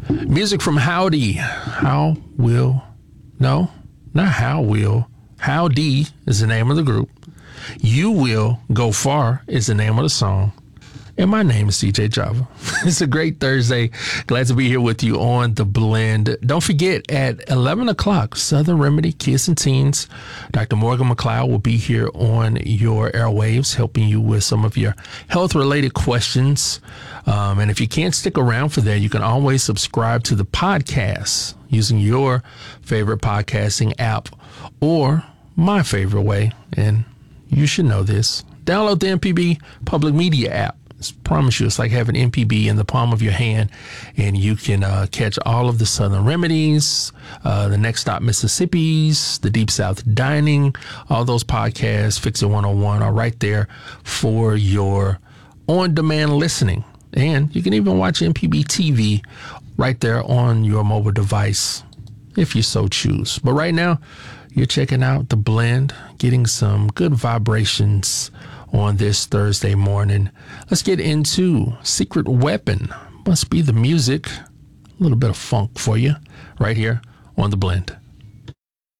Music from Howdy. Howdy is the name of the group. You Will Go Far is the name of the song. And my name is DJ Java. It's a great Thursday. Glad to be here with you on The Blend. Don't forget, at 11 o'clock, Southern Remedy Kids and Teens. Dr. Morgan McLeod will be here on your airwaves, helping you with some of your health-related questions. And if you can't stick around for that, you can always subscribe to the podcast using your favorite podcasting app or my favorite way. And you should know this. Download the MPB Public Media app. I promise you, it's like having MPB in the palm of your hand, and you can catch all of the Southern Remedies, the Next Stop Mississippi's, the Deep South Dining, all those podcasts, Fix It 101 are right there for your on-demand listening. And you can even watch MPB TV right there on your mobile device if you so choose. But right now, you're checking out The Blend, getting some good vibrations on this Thursday morning. Let's get into Secret Weapon. Must be the music. A little bit of funk for you right here on The Blend.